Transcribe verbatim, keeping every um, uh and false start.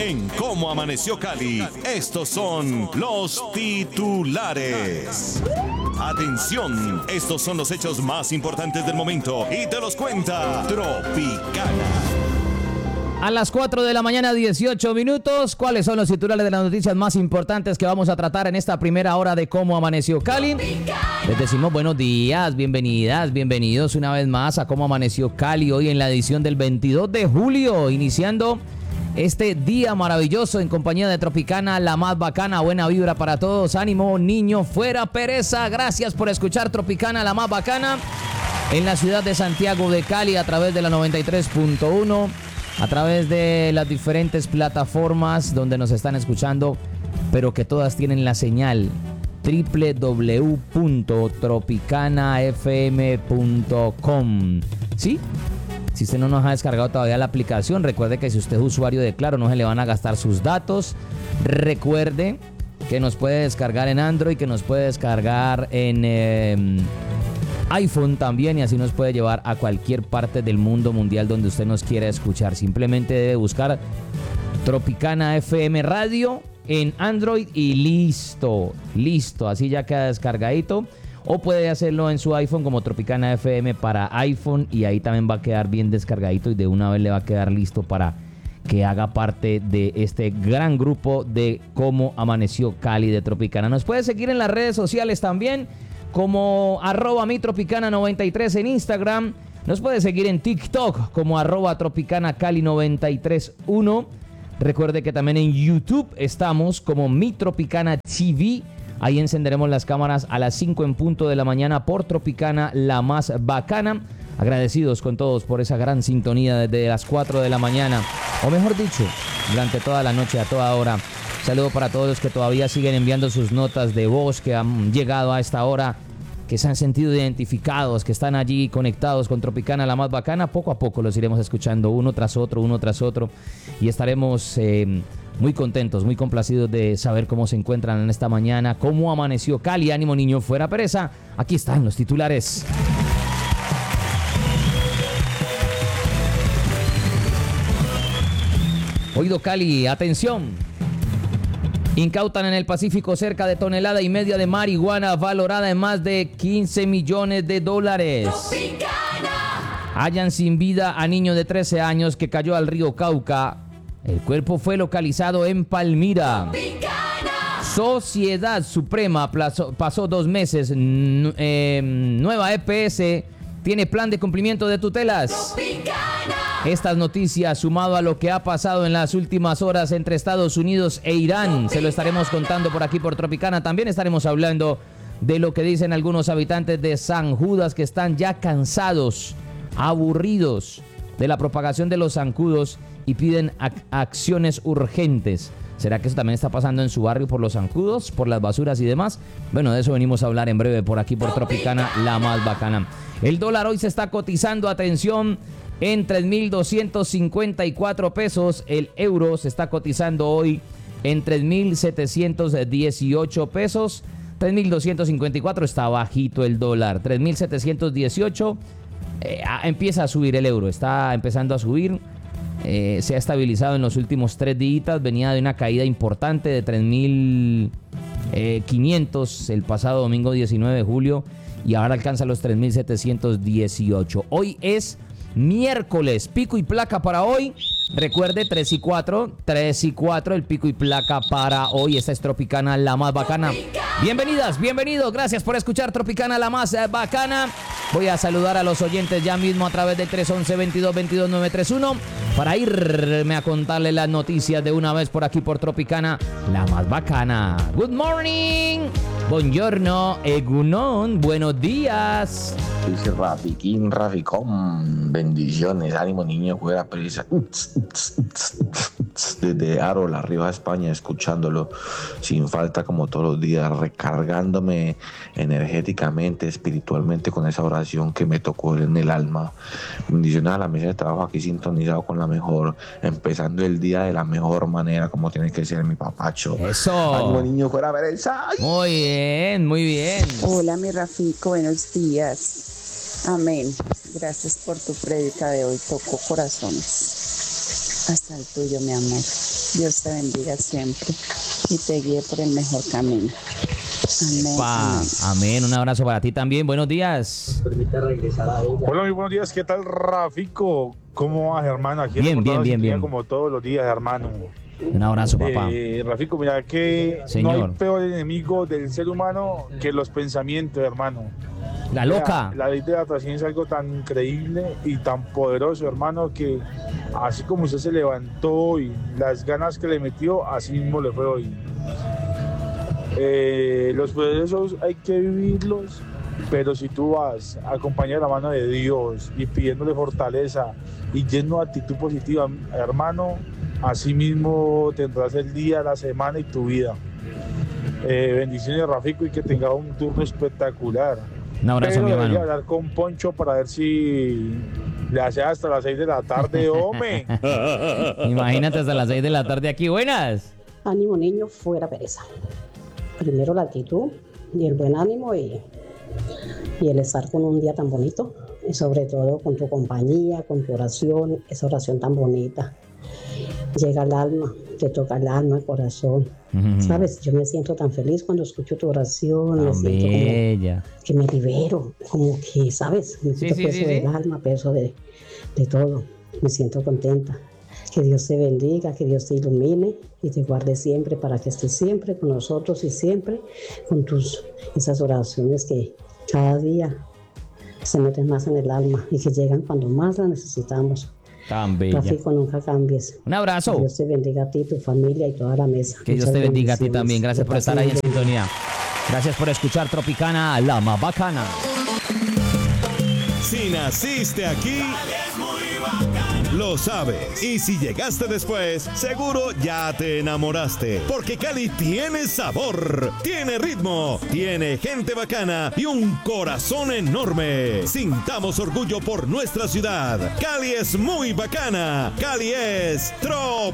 En Cómo Amaneció Cali, estos son los titulares. Atención, estos son los hechos más importantes del momento y te los cuenta Tropicana. A las cuatro de la mañana, dieciocho minutos. ¿Cuáles son los titulares de las noticias más importantes que vamos a tratar en esta primera hora de Cómo Amaneció Cali? Les decimos buenos días, bienvenidas, bienvenidos una vez más a Cómo Amaneció Cali. Hoy en la edición del veintidós de julio, iniciando este día maravilloso en compañía de Tropicana, la más bacana. Buena vibra para todos, ánimo, niño, fuera pereza. Gracias por escuchar Tropicana, la más bacana, en la ciudad de Santiago de Cali a través de la noventa y tres punto uno. A través de las diferentes plataformas donde nos están escuchando, pero que todas tienen la señal doble u doble u doble u punto tropicana f m punto com. ¿Sí? Si usted no nos ha descargado todavía la aplicación, recuerde que si usted es usuario de Claro, no se le van a gastar sus datos. Recuerde que nos puede descargar en Android, que nos puede descargar en Eh, iPhone también, y así nos puede llevar a cualquier parte del mundo mundial donde usted nos quiera escuchar. Simplemente debe buscar Tropicana F M Radio en Android y listo, listo, así ya queda descargadito. O puede hacerlo en su iPhone como Tropicana F M para iPhone, y ahí también va a quedar bien descargadito y de una vez le va a quedar listo para que haga parte de este gran grupo de Cómo Amaneció Cali de Tropicana. Nos puede seguir en las redes sociales también, como arroba mi tropicana noventa y tres en Instagram. Nos puede seguir en TikTok como arroba tropicana cali noventa y tres uno. Recuerde que también en YouTube estamos como Mi Tropicana T V. Ahí encenderemos las cámaras a las cinco en punto de la mañana por Tropicana, la más bacana. Agradecidos con todos por esa gran sintonía desde las cuatro de la mañana, o mejor dicho, durante toda la noche, a toda hora. Saludo para todos los que todavía siguen enviando sus notas de voz, que han llegado a esta hora, que se han sentido identificados, que están allí conectados con Tropicana, la más bacana. Poco a poco los iremos escuchando uno tras otro, uno tras otro, y estaremos eh, muy contentos, muy complacidos de saber cómo se encuentran en esta mañana. Cómo amaneció Cali, ánimo niño, fuera pereza. Aquí están los titulares. Oído Cali, atención. Incautan en el Pacífico cerca de tonelada y media de marihuana valorada en más de quince millones de dólares. Tropicana. Hallan sin vida a niño de trece años que cayó al río Cauca. El cuerpo fue localizado en Palmira. Tropicana. Sociedad Suprema pasó, pasó dos meses. N- eh, nueva E P S tiene plan de cumplimiento de tutelas. Tropicana. Estas noticias, sumado a lo que ha pasado en las últimas horas entre Estados Unidos e Irán, se lo estaremos contando por aquí por Tropicana. También estaremos hablando de lo que dicen algunos habitantes de San Judas, que están ya cansados, aburridos de la propagación de los zancudos y piden ac- acciones urgentes. ¿Será que eso también está pasando en su barrio por los zancudos, por las basuras y demás? Bueno, de eso venimos a hablar en breve por aquí por Tropicana, la más bacana. El dólar hoy se está cotizando, atención, en tres mil doscientos cincuenta y cuatro pesos. El euro se está cotizando hoy en tres mil setecientos dieciocho pesos. tres mil doscientos cincuenta y cuatro, está bajito el dólar. tres mil setecientos dieciocho, eh, empieza a subir el euro, está empezando a subir. Eh, se ha estabilizado en los últimos tres días. Venía de una caída importante de tres mil quinientos el pasado domingo diecinueve de julio, y ahora alcanza los tres mil setecientos dieciocho. Hoy es miércoles, pico y placa para hoy. Recuerde, tres y cuatro, tres y cuatro, el pico y placa para hoy. Esta es Tropicana, la más bacana. Bienvenidas, bienvenidos, gracias por escuchar Tropicana, la más bacana. Voy a saludar a los oyentes ya mismo a través del tres once, veintidós, veintidós, novecientos treinta y uno para irme a contarle las noticias de una vez por aquí por Tropicana, la más bacana. Good morning, buongiorno, egunon, buenos días. Dice Rafiquín, Raficón, bendiciones, ánimo niño, fuera prisa. Desde Aro, La Rioja, España, escuchándolo sin falta como todos los días, recargándome energéticamente, espiritualmente con esa oración que me tocó en el alma. Bendiciones a la mesa de trabajo aquí sintonizado con la mejor, empezando el día de la mejor manera como tiene que ser mi papacho. Eso. Ánimo niño, fuera pereza. Muy bien, muy bien. Hola mi Rafico, buenos días. Amén. Gracias por tu prédica de hoy. Tocó corazones. Hasta el tuyo, mi amor. Dios te bendiga siempre y te guíe por el mejor camino. Amén. Pa, amén. Un abrazo para ti también. Buenos días. Hola, muy buenos días. ¿Qué tal, Rafico? ¿Cómo vas, hermano? Aquí Bien, bien, bien, bien. Como todos los días, hermano. Un abrazo, papá. Eh, Rafico, mira que Señor. no hay peor enemigo del ser humano que los pensamientos, hermano. La loca. La, la ley de la atracción es algo tan increíble y tan poderoso, hermano, que así como usted se levantó y las ganas que le metió, así mismo le fue hoy. Eh, los procesos hay que vivirlos, pero si tú vas a acompañar la mano de Dios y pidiéndole fortaleza y lleno de actitud positiva, hermano, así mismo tendrás el día, la semana y tu vida. Eh, bendiciones, Rafico, y que tenga un turno espectacular. Un abrazo, pero mi hermano. debería hablar con Poncho para ver si le hace hasta las seis de la tarde, hombre. Imagínate hasta las seis de la tarde aquí. Buenas. Ánimo, niño, fuera pereza. Primero la actitud y el buen ánimo y, y el estar con un día tan bonito y sobre todo con tu compañía, con tu oración, esa oración tan bonita. Llega al alma, te toca el alma, el corazón. Uh-huh. ¿Sabes? Yo me siento tan feliz cuando escucho tu oración. Tan me siento bella. Como que me libero, como que, ¿sabes? Me siento sí, sí, peso sí, del sí. alma, peso de, de todo. Me siento contenta. Que Dios te bendiga, que Dios te ilumine y te guarde siempre para que estés siempre con nosotros y siempre con tus esas oraciones que cada día se meten más en el alma y que llegan cuando más las necesitamos. Tan bella. Rafico, nunca cambies. Un abrazo. Que Dios te bendiga a ti, tu familia y toda la mesa. Que Dios Muchas te bendiga a ti bendiciones. también. Gracias Que por estar ahí en pasen bien. sintonía. Gracias por escuchar Tropicana, la más bacana. Si naciste aquí, lo sabes. Y si llegaste después, seguro ya te enamoraste. Porque Cali tiene sabor, tiene ritmo, tiene gente bacana y un corazón enorme. Sintamos orgullo por nuestra ciudad. Cali es muy bacana. Cali es Trop.